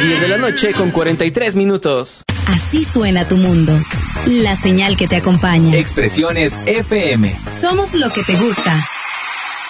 10 de la noche con 43 minutos. Así suena tu mundo. La señal que te acompaña. Expresiones FM. Somos lo que te gusta.